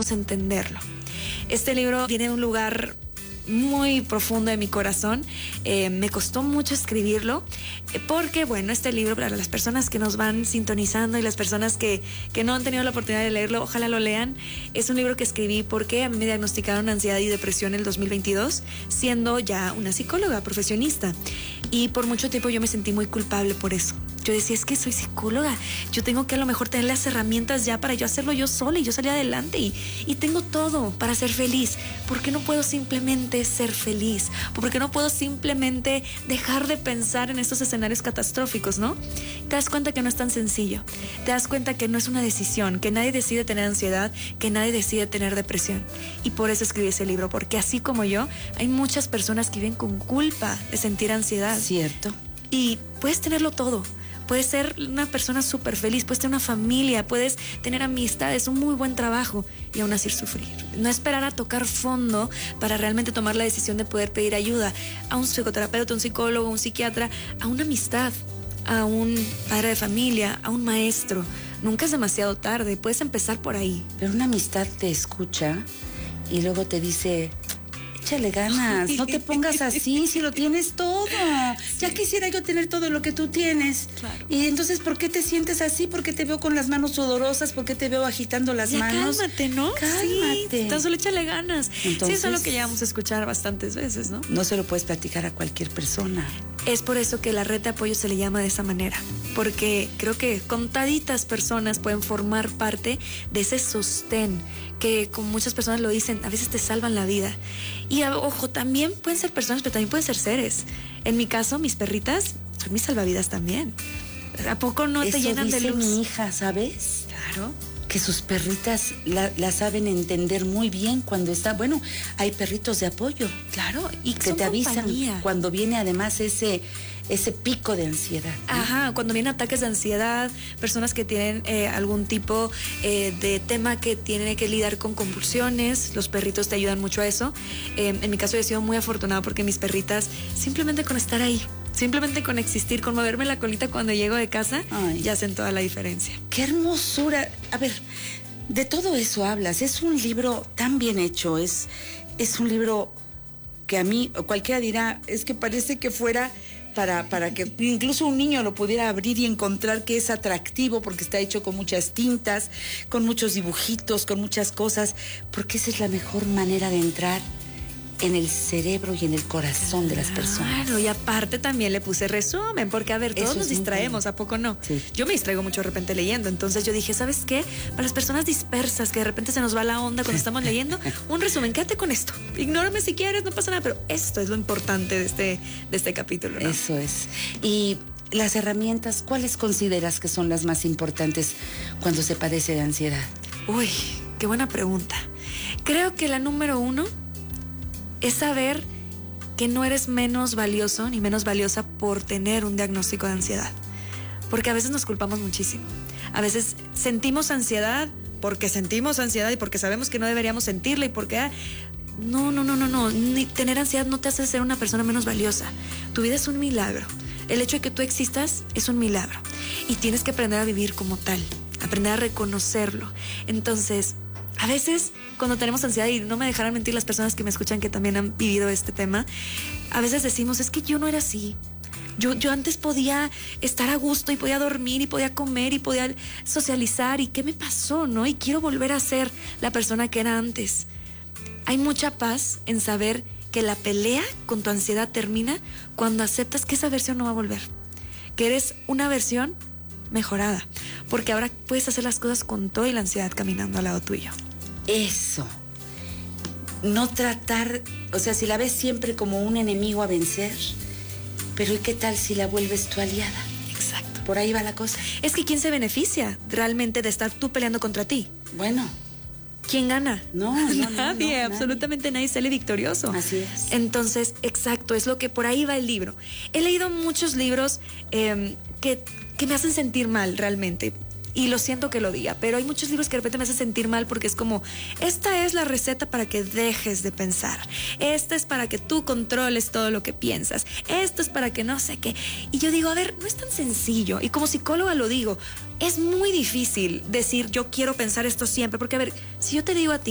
vamos a entenderlo. Este libro viene de un lugar muy profundo de mi corazón. Me costó mucho escribirlo porque, bueno, este libro, para las personas que nos van sintonizando y las personas que no han tenido la oportunidad de leerlo, ojalá lo lean. Es un libro que escribí porque a mí me diagnosticaron ansiedad y depresión en el 2022, siendo ya una psicóloga profesionista, y por mucho tiempo yo me sentí muy culpable por eso. Yo decía, es que soy psicóloga, yo tengo que a lo mejor tener las herramientas ya para yo hacerlo yo sola y yo salir adelante y tengo todo para ser feliz. ¿Por qué no puedo simplemente ser feliz? ¿Por qué no puedo simplemente dejar de pensar en estos escenarios catastróficos, no? Te das cuenta que no es tan sencillo, te das cuenta que no es una decisión, que nadie decide tener ansiedad, que nadie decide tener depresión. Y por eso escribí ese libro, porque así como yo, hay muchas personas que viven con culpa de sentir ansiedad. Cierto. Y puedes tenerlo todo. Puedes ser una persona súper feliz, puedes tener una familia, puedes tener amistades, un muy buen trabajo y aún así sufrir. No esperar a tocar fondo para realmente tomar la decisión de poder pedir ayuda a un psicoterapeuta, a un psicólogo, a un psiquiatra, a una amistad, a un padre de familia, a un maestro. Nunca es demasiado tarde, puedes empezar por ahí. Pero una amistad te escucha y luego te dice... Échale ganas, no te pongas así si lo tienes todo. Ya quisiera yo tener todo lo que tú tienes. Claro. Y entonces, ¿por qué te sientes así? ¿Por qué te veo con las manos sudorosas? ¿Por qué te veo agitando las manos? Cálmate, ¿no? Cálmate. Sí, tan solo échale ganas. Entonces, sí, eso es lo que llegamos a escuchar bastantes veces, ¿no? No se lo puedes platicar a cualquier persona. Es por eso que la red de apoyo se le llama de esa manera, porque creo que contaditas personas pueden formar parte de ese sostén que, como muchas personas lo dicen, a veces te salvan la vida. Y ojo, también pueden ser personas, pero también pueden ser seres. En mi caso, mis perritas son mis salvavidas también. ¿A poco no te llenan de luz? Mi hija, ¿sabes? Claro. Que sus perritas la saben entender muy bien cuando está... Bueno, hay perritos de apoyo. Claro, y que te avisan cuando viene además ese pico de ansiedad, ¿no? Ajá, cuando vienen ataques de ansiedad, personas que tienen algún tipo de tema que tienen que lidiar con convulsiones, los perritos te ayudan mucho a eso. En mi caso yo he sido muy afortunada porque mis perritas, simplemente con estar ahí, simplemente con existir, con moverme la colita cuando llego de casa, ya hacen toda la diferencia. ¡Qué hermosura! A ver, de todo eso hablas. Es un libro tan bien hecho, es un libro que a mí, cualquiera dirá, es que parece que fuera para que incluso un niño lo pudiera abrir y encontrar que es atractivo, porque está hecho con muchas tintas, con muchos dibujitos, con muchas cosas, porque esa es la mejor manera de entrar en el cerebro y en el corazón de las personas. Claro, y aparte también le puse resumen, porque a ver, todos nos distraemos, ¿a poco no? Sí. Yo me distraigo mucho de repente leyendo, entonces yo dije, ¿sabes qué? Para las personas dispersas, que de repente se nos va la onda cuando estamos leyendo, un resumen, quédate con esto. Ignórame si quieres, no pasa nada, pero esto es lo importante de este capítulo, ¿no? Eso es. Y las herramientas, ¿cuáles consideras que son las más importantes cuando se padece de ansiedad? Uy, qué buena pregunta. Creo que la número 1 es saber que no eres menos valioso ni menos valiosa por tener un diagnóstico de ansiedad. Porque a veces nos culpamos muchísimo. A veces sentimos ansiedad porque sentimos ansiedad y porque sabemos que no deberíamos sentirla y porque... No. Ni tener ansiedad no te hace ser una persona menos valiosa. Tu vida es un milagro. El hecho de que tú existas es un milagro. Y tienes que aprender a vivir como tal. Aprender a reconocerlo. Entonces... a veces, cuando tenemos ansiedad, y no me dejarán mentir las personas que me escuchan que también han vivido este tema, a veces decimos, es que yo no era así. Yo antes podía estar a gusto y podía dormir y podía comer y podía socializar. ¿Y qué me pasó, no? Y quiero volver a ser la persona que era antes. Hay mucha paz en saber que la pelea con tu ansiedad termina cuando aceptas que esa versión no va a volver. Que eres una versión mejorada. Porque ahora puedes hacer las cosas con toda y la ansiedad caminando al lado tuyo. Eso. No tratar, o sea, si la ves siempre como un enemigo a vencer, pero ¿y qué tal si la vuelves tu aliada? Exacto. Por ahí va la cosa. Es que ¿quién se beneficia realmente de estar tú peleando contra ti? Bueno. ¿Quién gana? Nadie, absolutamente nadie sale victorioso. Así es. Entonces, exacto, es lo que por ahí va el libro. He leído muchos libros que me hacen sentir mal realmente. Y lo siento que lo diga, pero hay muchos libros que de repente me hacen sentir mal porque es como, esta es la receta para que dejes de pensar. Esta es para que tú controles todo lo que piensas. Esto es para que no sé qué. Y yo digo, a ver, no es tan sencillo. Y como psicóloga lo digo, es muy difícil decir, yo quiero pensar esto siempre. Porque, a ver, si yo te digo a ti,